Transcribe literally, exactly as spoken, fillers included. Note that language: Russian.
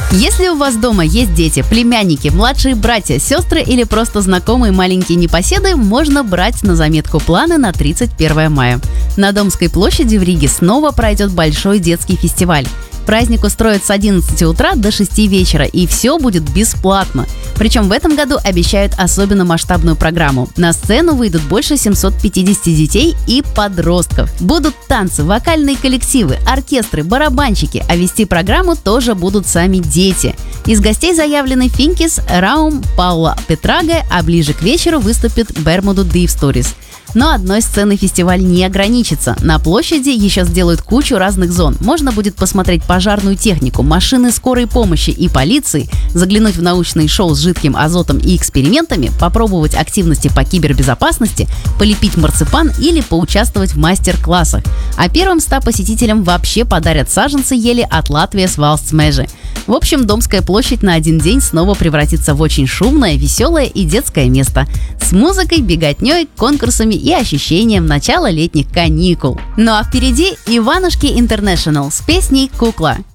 Если у вас дома есть дети, племянники, младшие братья, сестры или просто знакомые маленькие непоседы, можно брать на заметку планы на тридцать первое мая. На Домской площади в Риге снова пройдет большой детский фестиваль. Праздник устроят с одиннадцати утра до шести вечера, и все будет бесплатно. Причем в этом году обещают особенно масштабную программу. На сцену выйдут больше семисот пятидесяти детей и подростков. Будут танцы, вокальные коллективы, оркестры, барабанщики, а вести программу тоже будут сами дети. Из гостей заявлены Финкис, Раум, Паула Петраге, а ближе к вечеру выступит Бермуду Deep Stories. Но одной сцены фестиваль не ограничится. На площади еще сделают кучу разных зон. Можно будет посмотреть пожарную технику, машины скорой помощи и полиции, заглянуть в научные шоу с жидким азотом и экспериментами, попробовать активности по кибербезопасности, полепить марципан или поучаствовать в мастер-классах. А первым ста посетителям вообще подарят саженцы ели от Латвijas valsts meži. В общем, Домская площадь на один день снова превратится в очень шумное, веселое и детское место. С музыкой, беготней, конкурсами и ощущением начала летних каникул. Ну а впереди Иванушки Интернешнл с песней «Кукла».